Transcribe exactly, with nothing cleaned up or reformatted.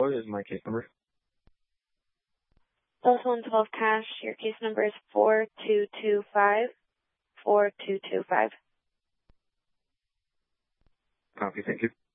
What is my case number? Plus one twelve cash. Your case number is four two two five four two two five. Copy. Thank you.